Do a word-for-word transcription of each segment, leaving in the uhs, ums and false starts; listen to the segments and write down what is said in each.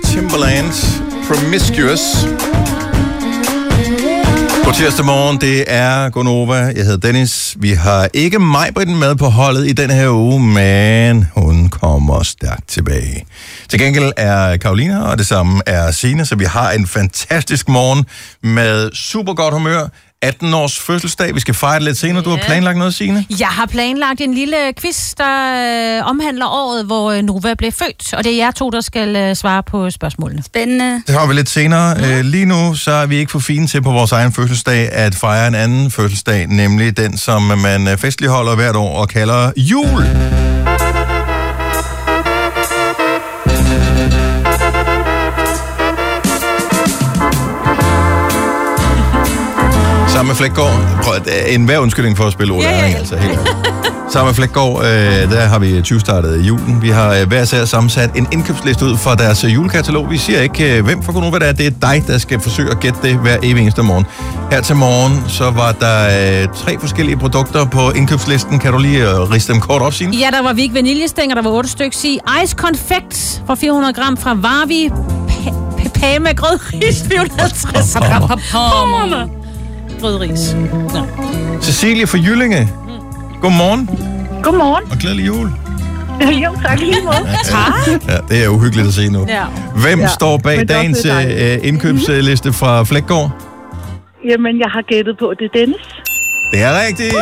Timbaland, Promiscuous. God tirsdag morgen, det er Gonova. Jeg hedder Dennis. Vi har ikke Majbritten med på holdet i den her uge, men hun kommer stærkt tilbage. Til gengæld er Karolina, og det samme er Signe, så vi har en fantastisk morgen med super godt humør. atten års fødselsdag. Vi skal fejre det lidt senere. Du har planlagt noget, Signe? Jeg har planlagt en lille quiz, der øh, omhandler året, hvor Nova blev født. Og det er jer to, der skal øh, svare på spørgsmålene. Spændende. Det har vi lidt senere. Mm. Øh, lige nu så er vi ikke for fine til på vores egen fødselsdag at fejre en anden fødselsdag, nemlig den, som man festligholder hvert år og kalder jul. Sammen med Flækgaard. Prøv, en hver undskyldning for at spille Ole Erling, altså helt Sammen med Flækgaard, øh, der har vi tyve-startet julen. Vi har øh, hver sær sammensat en indkøbsliste ud fra deres øh, julekatalog. Vi siger ikke, øh, hvem for Gonova det er. Det er dig, der skal forsøge at gætte det hver evig eneste morgen. Her til morgen, så var der øh, tre forskellige produkter på indkøbslisten. Kan du lige øh, riste dem kort op, Signe? Ja, der var Vig vaniljestænger, der var otte stykker i. Ice konfekt for fire hundrede gram fra Varvi. Pæ med grødris, fire hundrede og halvtreds gram. Grødris. Ja. Cecilie fra Jyllinge. Godmorgen. Godmorgen. Og glædelig jul. Jo, tak lige måde. Tak. Ja, det er uhyggeligt at se nu. Ja. Hvem ja, står bag dagens øh, indkøbsliste fra Flækgaard? Jamen, jeg har gættet på, det er Dennis. Det er rigtigt.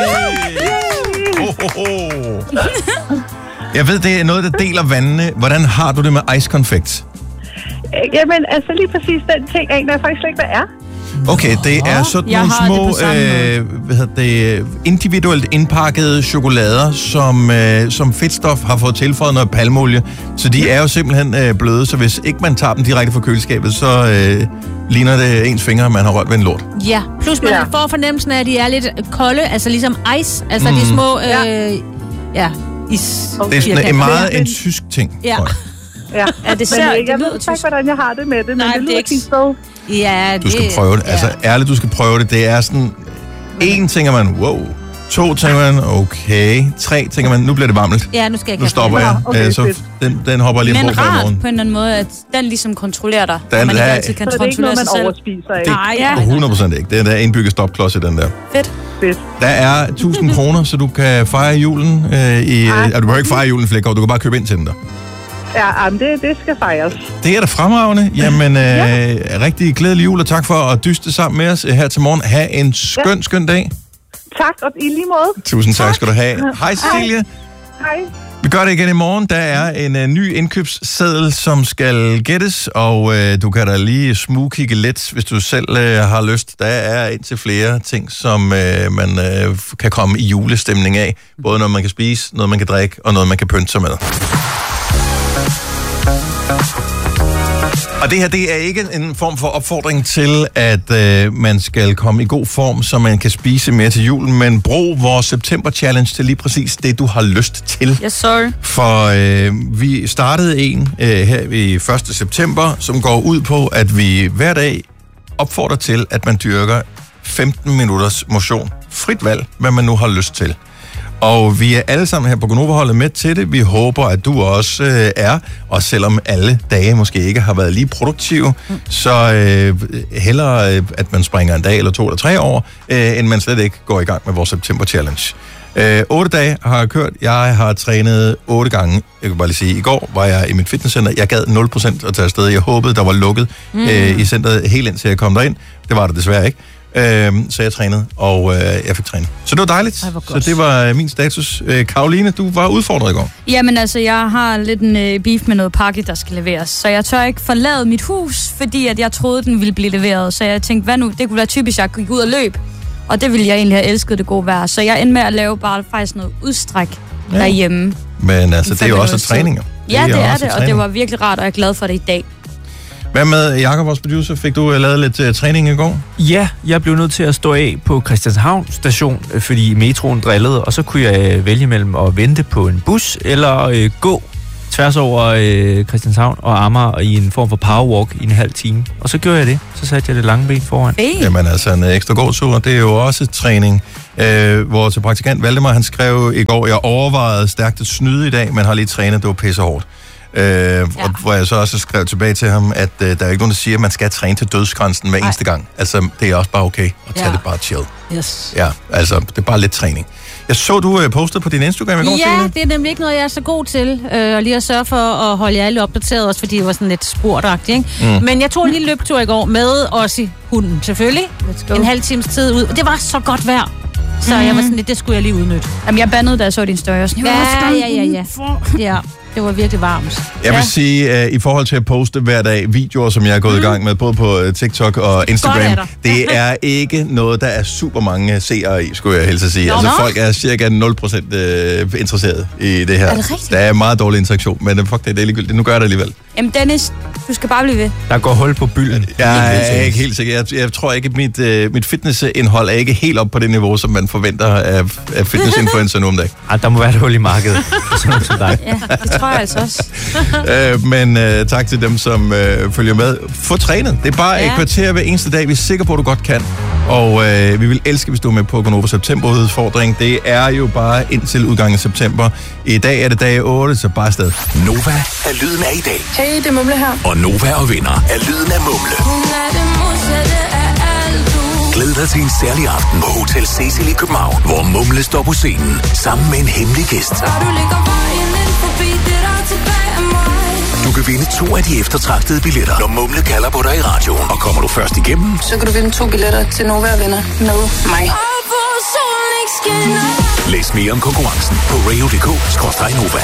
Oh, oh, oh. Jeg ved, det er noget, der deler vandene. Hvordan har du det med ice-konfekt? Jamen, altså lige præcis den ting, aner jeg faktisk ikke, hvad er. Okay, det er sådan jeg nogle små øh, hvad hedder det, individuelt indpakkede chokolader, som, øh, som fedtstof har fået tilføjet noget palmolie. Så de er jo simpelthen øh, bløde, så hvis ikke man tager dem direkte fra køleskabet, så øh, ligner det ens fingre, man har rørt ved en lort. Ja, plus man ja. får fornemmelsen af, at de er lidt kolde, altså ligesom ice, altså mm. de små, øh, ja, ja is. Okay. Det er sådan en meget en tysk ting. Ja. Ja, ja, det ser, men, det jeg lyder ved ikke, hvordan jeg har det med det, men Nej, det lyder ikke fint sted. Ja, det, Du skal prøve det. Ja. Altså ærligt, du skal prøve det. Det er sådan, en tænker man, wow. To tænker man, okay. Tre tænker man, nu bliver det varmt. Ja, nu skal jeg Nu stopper jeg. Okay, øh, så den, den hopper lige på Men for i rart morgen. på en eller anden måde, at den ligesom kontrollerer dig. Den og man er- ikke altid kan Så det er ikke kontrollere noget, sig man selv. overspiser af. Det Nej, er ja. hundrede procent ikke. Det er der indbygget stopklods i den der. Fedt. Fedt. Der er tusind kroner, så du kan fejre julen øh, i... Øh, du behøver ikke fejre julen i Flækgaard, du kan bare købe ind til den der. Ja, jamen, det, det skal fejres. Det er da fremragende. Jamen, øh, ja. rigtig glædelig jul, og tak for at dyste sammen med os her til morgen. Ha' en skøn, ja. skøn dag. Tak, og i lige måde. Tusind tak, tak skal du have. Hej, Cecilie. Hej. Vi gør det igen i morgen. Der er en uh, ny indkøbsseddel, som skal gættes, og uh, du kan da lige smugkigge lidt, hvis du selv uh, har lyst. Der er indtil flere ting, som uh, man uh, kan komme i julestemning af. Både noget, man kan spise, noget, man kan drikke, og noget, man kan pynte sig med. Og det her, det er ikke en form for opfordring til, at øh, man skal komme i god form, så man kan spise mere til julen, men brug vores September Challenge til lige præcis det, du har lyst til. Yes, sir. For øh, vi startede en øh, her i første september, som går ud på, at vi hver dag opfordrer til, at man dyrker femten minutters motion. Frit valg, hvad man nu har lyst til. Og vi er alle sammen her på Gonova-holdet med til det. Vi håber, at du også øh, er. Og selvom alle dage måske ikke har været lige produktive, mm. så øh, hellere, øh, at man springer en dag eller to eller tre år, øh, end man slet ikke går i gang med vores September Challenge. Øh, otte dage har jeg kørt. Jeg har trænet otte gange. Jeg kan bare lige sige, i går var jeg i mit fitnesscenter. Jeg gad nul procent at tage afsted. Jeg håbede, der var lukket mm. øh, i centret helt indtil jeg kom derind. Det var der desværre ikke. Øhm, så jeg trænede, og øh, jeg fik trænet. Så det var dejligt. Ej, så det var øh, min status. Øh, Karoline, du var udfordret i går. Jamen altså, jeg har lidt en øh, beef med noget pakke, der skal leveres. Så jeg tør ikke forlade mit hus, fordi at jeg troede, den ville blive leveret. Så jeg tænkte, hvad nu? Det kunne være typisk, at jeg gik ud og løb. Og det ville jeg egentlig have elsket det gode vejr. Så jeg endte med at lave bare faktisk noget udstræk ja. derhjemme. Men altså, det er jo også træninger. Ja, det er, det, træning. og det var virkelig rart, og jeg er glad for det i dag. Hvad med Jakob, vores producer? Fik du uh, lavet lidt uh, træning i går? Ja, jeg blev nødt til at stå af på Christianshavn station, fordi metroen drillede, og så kunne jeg uh, vælge mellem at vente på en bus eller uh, gå tværs over uh, Christianshavn og Amager i en form for powerwalk i en halv time. Og så gjorde jeg det. Så satte jeg det lange ben foran. Hey. Jamen altså, en ekstra gåtur, det er jo også træning. Uh, vores praktikant Valdemar, han skrev i går, jeg overvejede stærkt at snyde i dag, men har lige trænet, det var pisse hårdt. Øh, ja. og, hvor jeg så også skrev tilbage til ham, at øh, der er ikke nogen, der siger, at man skal træne til dødsgrænsen hver eneste gang. Altså, det er også bare okay at tage ja. det bare chill. Yes. Ja, altså, det er bare lidt træning. Jeg så, du øh, postede på din Instagram i går, Ja, Signe. det er nemlig ikke noget, jeg er så god til. Øh, og lige at sørge for at holde jer alle opdateret, også fordi det var sådan lidt spurtagtigt, ikke? Mm. Men jeg tog en lille løbetur i går med Ossie, hunden selvfølgelig. En halv times tid ud. Og det var så godt vejr. Så mm. jeg var sådan lidt, det skulle jeg lige udnytte. Jamen, jeg bandede, da jeg så din story. Sådan, ja, ja, ja, ja. Ja, det var virkelig varmt. Jeg vil ja. sige, uh, i forhold til at poste hver dag videoer, som jeg er gået mm. i gang med, både på uh, TikTok og Instagram, er det er ikke noget, der er super mange seere i, skulle jeg helst at sige. Nå, altså, nå. Folk er cirka nul procent uh, interesseret i det her. Er det rigtigt? Der er meget dårlig interaktion, men uh, fuck det, det er ligegyldigt. Nu gør jeg det alligevel. Jamen, Dennis, du skal bare blive ved. Der går hul på bylden. Jeg er ikke helt sikker. Jeg, jeg tror ikke, at mit, uh, mit fitnessindhold er ikke helt op på det niveau, som man forventer af, af fitnessinfluencer nu om dagen. Ej, der må være et hul i markedet. Sådan som dig. Ja, det tror jeg altså også. uh, men uh, tak til dem, som uh, følger med. Få trænet. Det er bare ja. et kvarter hver eneste dag. Vi er sikre på, at du godt kan. Og uh, vi vil elske, hvis du er med på Gonova September-udfordring. Det er jo bare indtil udgangen af september. I dag er det dag otte, så bare afsted. Nova er lyden af i dag. Hey, det er Mumle her. Og Nova og Venner er lyden af Mumle. Glæd dig til en særlig aften på Hotel Cecil i København, hvor Mumle står på scenen sammen med en hemmelig gæst. Du kan vinde to af de eftertragtede billetter, når Mumle kalder på dig i radioen. Og kommer du først igennem, så kan du vinde to billetter til Nova og Venner med mig. Læs mere om konkurrencen på radio punktum d k skråstreg nova.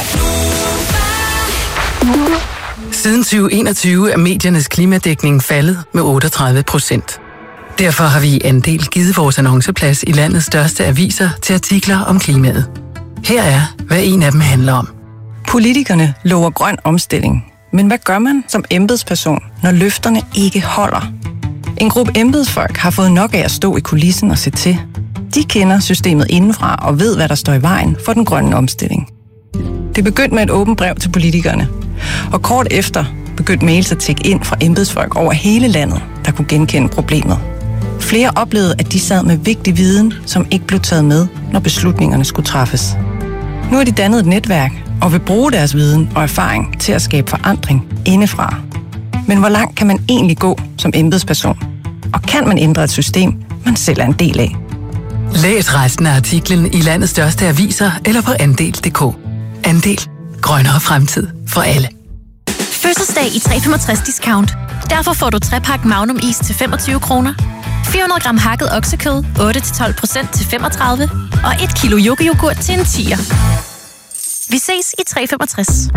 Siden tyve enogtyve er mediernes klimadækning faldet med otteogtredive procent. Derfor har vi i Andel givet vores annonceplads i landets største aviser til artikler om klimaet. Her er, hvad en af dem handler om. Politikerne lover grøn omstilling. Men hvad gør man som embedsperson, når løfterne ikke holder? En gruppe embedsfolk har fået nok af at stå i kulissen og se til. De kender systemet indenfra og ved, hvad der står i vejen for den grønne omstilling. Det begyndte med et åbent brev til politikerne. Og kort efter begyndte mails at tække ind fra embedsfolk over hele landet, der kunne genkende problemet. Flere oplevede, at de sad med vigtig viden, som ikke blev taget med, når beslutningerne skulle træffes. Nu har de dannet et netværk og vil bruge deres viden og erfaring til at skabe forandring indefra. Men hvor langt kan man egentlig gå som embedsperson? Og kan man ændre et system, man selv er en del af? Læs resten af artiklen i landets største aviser eller på andel punktum d k. Andel. Grønnere fremtid for alle. Fødselsdag i tre komma femogtres discount. Derfor får du tre-pakke Magnum is til femogtyve kroner, fire hundrede gram hakket oksekød otte til tolv procent til femogtredive og et kilo yoghurt til en tier. Vi ses i tre komma femogtres.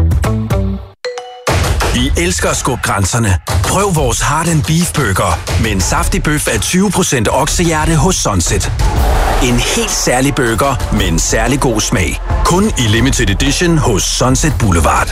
Vi elsker at skubbe grænserne. Prøv vores Heart and Beef Burger med en saftig bøf af tyve procent oksehjerte hos Sunset. En helt særlig burger med en særlig god smag. Kun i limited edition hos Sunset Boulevard.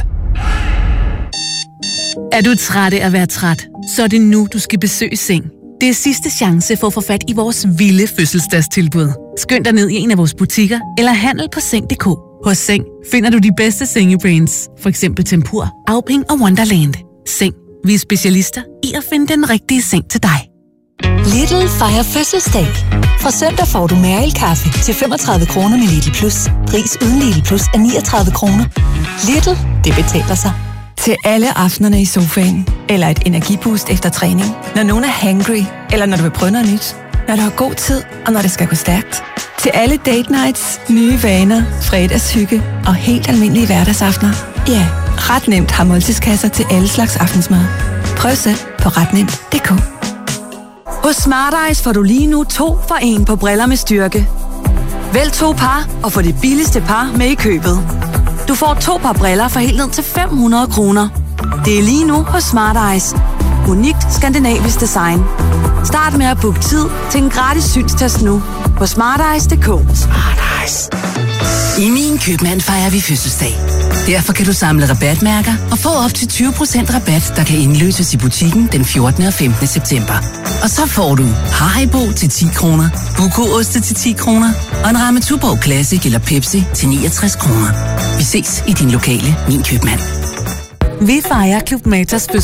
Er du træt af at være træt? Så er det nu, du skal besøge Seng. Det er sidste chance for at få fat i vores vilde fødselsdagstilbud. Skynd dig ned i en af vores butikker eller handel på seng punktum d k. Hos Seng finder du de bedste sengebrands, for eksempel Tempur, Auping og Wonderland. Seng. Vi er specialister i at finde den rigtige seng til dig. Lidl fejrer fødselsdag. Fra søndag får du Mæril kaffe til femogtredive kroner med Lidl Plus. Pris uden Lidl Plus er niogtredive kroner. Lidl, det betaler sig. Til alle aftenerne i sofaen, eller et energiboost efter træning, når nogen er hangry, eller når du vil prøve noget nyt, når du har god tid, og når det skal gå stærkt. Til alle date nights, nye vaner, fredagshygge og helt almindelige hverdagsaftener. Ja, ret nemt har måltidskasser til alle slags aftensmad. Prøv selv på ret nemt punktum d k. Hos Smart Eyes får du lige nu to for en på briller med styrke. Vælg to par og få det billigste par med i købet. Du får to par briller for helt ned til fem hundrede kroner. Det er lige nu hos Smart Eyes. Unikt skandinavisk design. Start med at booke tid til en gratis synstest nu på smart eyes punktum d k. Smart Eyes. I Min Købmand fejrer vi fødselsdag. Derfor kan du samle rabatmærker og få op til tyve procent rabat, der kan indløses i butikken den fjortende og femtende september. Og så får du Haribo til ti kroner, Buko-oste til ti kroner og en ramme Tuborg Classic eller Pepsi til niogtres kroner. Vi ses i din lokale Min Købmand. Vi fejrer Klub Matas fødselsdag